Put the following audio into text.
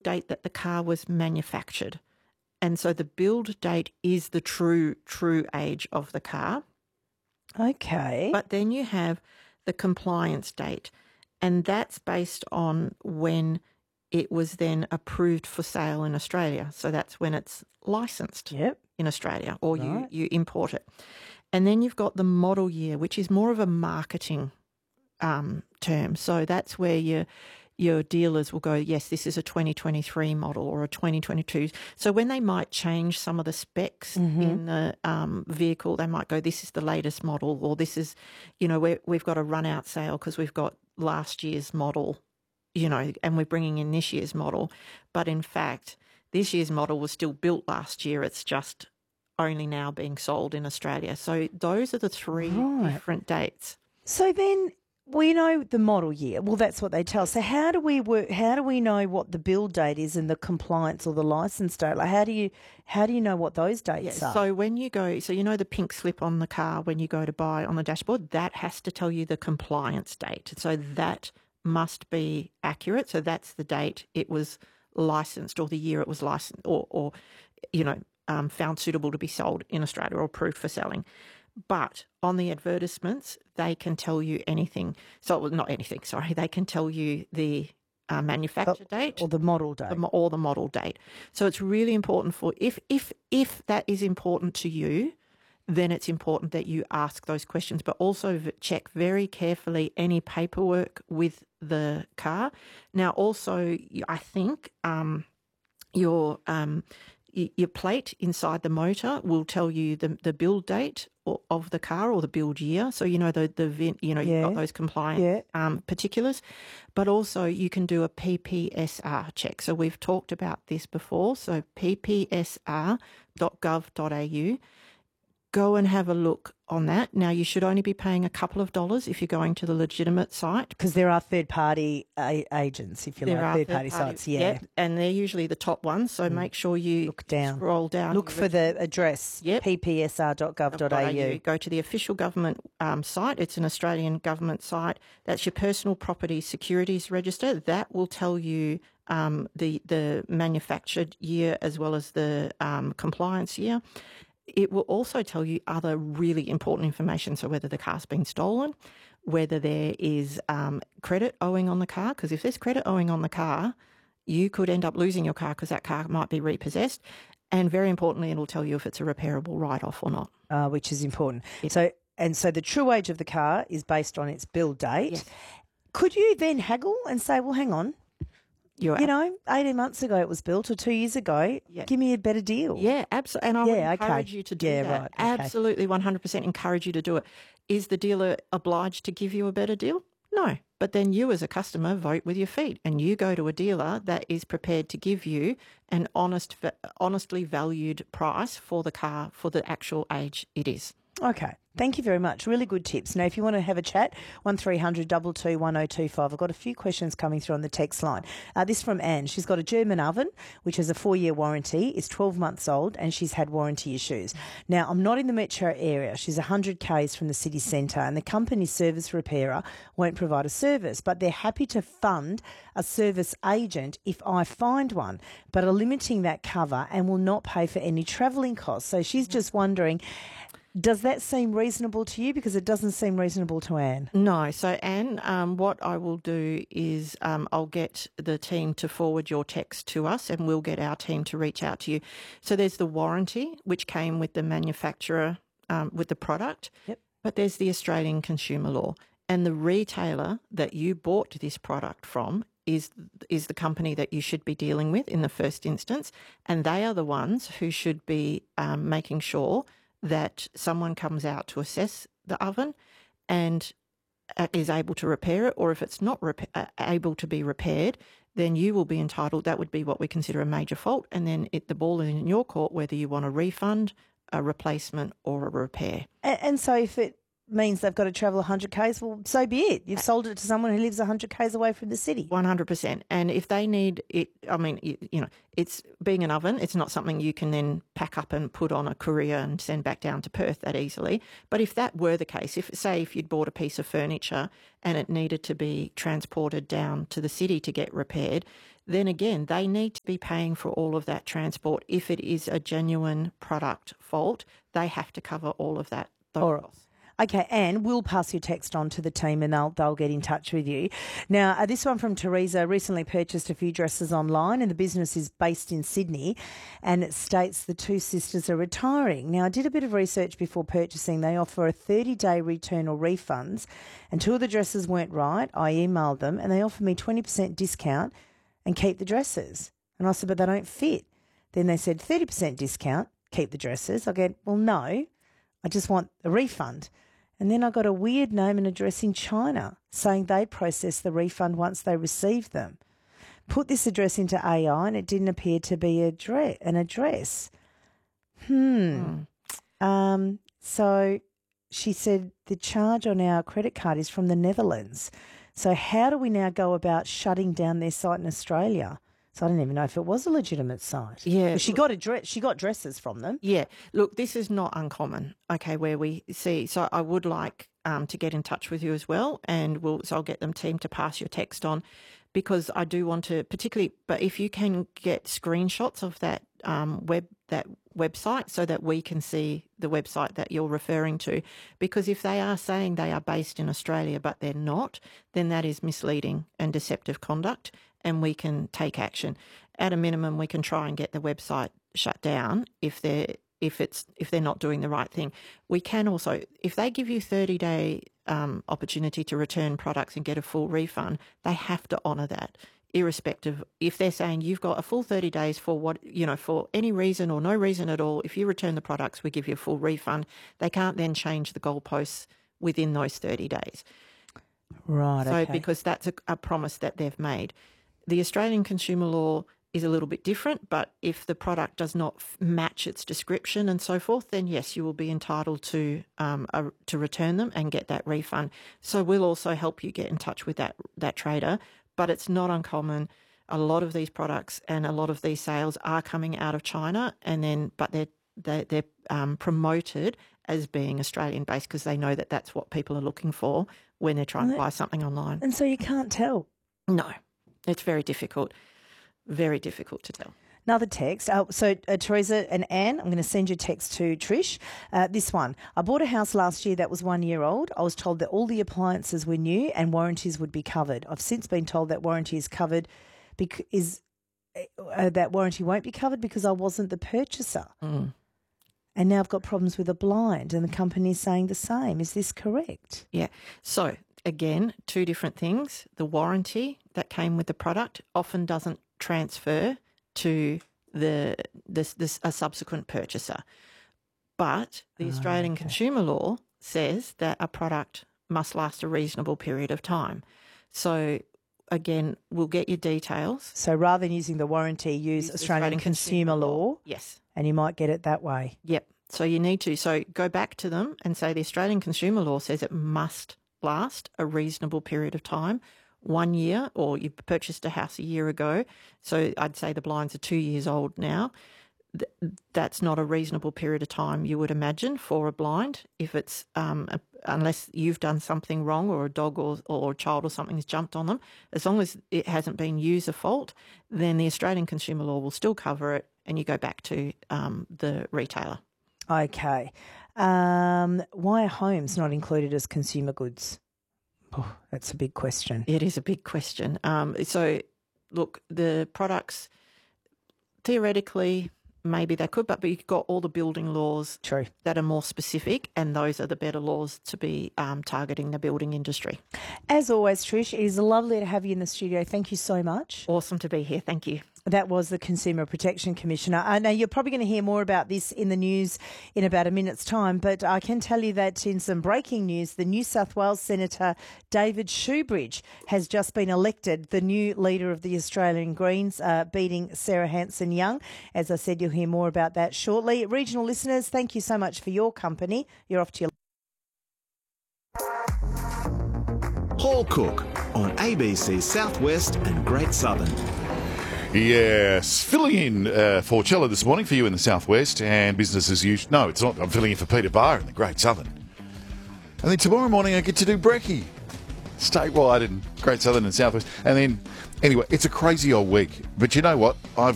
date that the car was manufactured. And so the build date is the true age of the car. Okay. But then you have the compliance date, and that's based on when it was then approved for sale in Australia. So that's when it's licensed in Australia, or you import it. And then you've got the model year, which is more of a marketing term. So that's where your dealers will go, yes, this is a 2023 model or a 2022. So when they might change some of the specs in the vehicle, they might go, this is the latest model, or this is, we've got a run out sale because we've got last year's model, and we're bringing in this year's model. But in fact, this year's model was still built last year. It's just only now being sold in Australia. So those are the three different dates. So then we know the model year. Well, that's what they tell us. So how do we work? How do we know what the build date is and the compliance or the license date? Like how do you know what those dates are? So when you go, the pink slip on the car when you go to buy on the dashboard, that has to tell you the compliance date. So that must be accurate. So that's the date it was licensed, or the year it was licensed, or found suitable to be sold in Australia or approved for selling. But on the advertisements, they can tell you anything. So not anything, sorry. They can tell you the manufacture date. Or the model date. Or the model date. So it's really important if that is important to you, then it's important that you ask those questions, but also check very carefully any paperwork with the car. Now, also, I think your plate inside the motor will tell you the build date of the car or the build year. So you've got those compliance particulars, but also you can do a PPSR check. So we've talked about this before. So ppsr.gov.au. Go and have a look on that. Now, you should only be paying a couple of dollars if you're going to the legitimate site. Because there are third-party agents, if you like, third-party sites, and they're usually the top ones, so make sure you scroll down. Look for the address, ppsr.gov.au. Go to the official government site. It's an Australian government site. That's your Personal Property Securities Register. That will tell you the manufactured year as well as the compliance year. It will also tell you other really important information, so whether the car's been stolen, whether there is credit owing on the car, because if there's credit owing on the car, you could end up losing your car because that car might be repossessed. And very importantly, it'll tell you if it's a repairable write-off or not. Which is important. So the true age of the car is based on its build date. Yes. Could you then haggle and say, well, hang on, 18 months ago it was built, or 2 years ago, give me a better deal. Yeah, absolutely. And I would encourage you to do that. Right. Absolutely, 100% encourage you to do it. Is the dealer obliged to give you a better deal? No. But then you as a customer vote with your feet, and you go to a dealer that is prepared to give you an honestly valued price for the car for the actual age it is. Okay. Thank you very much. Really good tips. Now, if you want to have a chat, 1300 222 1025. I've got a few questions coming through on the text line. This from Anne. She's got a German oven, which has a 4-year warranty, is 12 months old, and she's had warranty issues. Now, I'm not in the metro area. She's 100 k's from the city centre, and the company service repairer won't provide a service, but they're happy to fund a service agent if I find one, but are limiting that cover and will not pay for any travelling costs. So she's just wondering, does that seem reasonable to you? Because it doesn't seem reasonable to Anne. No. So, Anne, what I will do is I'll get the team to forward your text to us, and we'll get our team to reach out to you. So there's the warranty, which came with the manufacturer, with the product. Yep. But there's the Australian consumer law. And the retailer that you bought this product from is the company that you should be dealing with in the first instance. And they are the ones who should be making sure that someone comes out to assess the oven and is able to repair it, or if it's not able to be repaired, then you will be entitled, that would be what we consider a major fault, and then the ball is in your court whether you want a refund, a replacement or a repair. And so if it means they've got to travel 100 k's, well, so be it. You've sold it to someone who lives 100 k's away from the city. 100%. And if they need it, I mean, it's being an oven, it's not something you can then pack up and put on a courier and send back down to Perth that easily. But if that were the case, if you'd bought a piece of furniture and it needed to be transported down to the city to get repaired, then again, they need to be paying for all of that transport. If it is a genuine product fault, they have to cover all of that. Those costs. Okay, Anne, we'll pass your text on to the team and they'll get in touch with you. Now, this one from Teresa, recently purchased a few dresses online and the business is based in Sydney, and it states the two sisters are retiring. Now, I did a bit of research before purchasing. They offer a 30-day return or refunds. And two of the dresses weren't right. I emailed them and they offered me 20% discount and keep the dresses. And I said, but they don't fit. Then they said 30% discount, keep the dresses. I go, well, no, I just want a refund. And then I got a weird name and address in China saying they process the refund once they receive them. Put this address into AI and it didn't appear to be an address. So she said the charge on our credit card is from the Netherlands. So how do we now go about shutting down their site in Australia? So I didn't even know if it was a legitimate site. Yeah. But she got dresses from them. Yeah. Look, this is not uncommon, okay, where we see. So I would like to get in touch with you as well, and I'll get them team to pass your text on, because I do want to particularly, but if you can get screenshots of that website so that we can see the website that you're referring to, because if they are saying they are based in Australia but they're not, then that is misleading and deceptive conduct, and we can take action. At a minimum, we can try and get the website shut down if they're not doing the right thing. We can also, if they give you 30-day opportunity to return products and get a full refund, they have to honour that, irrespective. If they're saying you've got a full 30 days for for any reason or no reason at all, if you return the products, we give you a full refund. They can't then change the goalposts within those 30 days. Right. So okay. Because that's a promise that they've made. The Australian consumer law is a little bit different, but if the product does not match its description and so forth, then yes, you will be entitled to return them and get that refund. So we'll also help you get in touch with that trader, but it's not uncommon. A lot of these products and a lot of these sales are coming out of China, but they're promoted as being Australian based because they know that that's what people are looking for when they're trying to buy something online. And so you can't tell. No, it's very difficult. Very difficult to tell. Another text. Teresa and Anne, I'm going to send your text to Trish. This one. I bought a house last year that was 1 year old. I was told that all the appliances were new and warranties would be covered. I've since been told that warranty is covered that warranty won't be covered because I wasn't the purchaser. Mm. And now I've got problems with a blind and the company is saying the same. Is this correct? Yeah. So, again, two different things. The warranty that came with the product often doesn't transfer to a subsequent purchaser. But the Australian consumer law says that a product must last a reasonable period of time. So, again, we'll get your details. So rather than using the warranty, use Australian consumer law. Yes. And you might get it that way. Yep. So you need to. So go back to them and say the Australian consumer law says it must last a reasonable period of time. 1 year, or you purchased a house a year ago, so I'd say the blinds are 2 years old now. That's not a reasonable period of time, you would imagine, for a blind. If it's unless you've done something wrong, or a dog or a child or something has jumped on them, as long as it hasn't been user fault, then the Australian consumer law will still cover it, and you go back to the retailer. Okay. Why are homes not included as consumer goods? Oh, that's a big question. It is a big question. So, look, the products, theoretically, maybe they could, but you've got all the building laws that are more specific, and those are the better laws to be targeting the building industry. As always, Trish, it is lovely to have you in the studio. Thank you so much. Awesome to be here. Thank you. That was the Consumer Protection Commissioner. I know you're probably going to hear more about this in the news in about a minute's time, but I can tell you that in some breaking news, the New South Wales Senator David Shoebridge has just been elected the new leader of the Australian Greens, beating Sarah Hanson-Young. As I said, you'll hear more about that shortly. Regional listeners, thank you so much for your company. You're off to your... Paul Cook on ABC Southwest and Great Southern. Yes, filling in for Chella this morning for you in the southwest and business as usual. No, it's not. I'm filling in for Peter Barr in the Great Southern. And then tomorrow morning I get to do brekkie statewide in Great Southern and southwest. And then Anyway, it's a crazy old week. But you know what? I've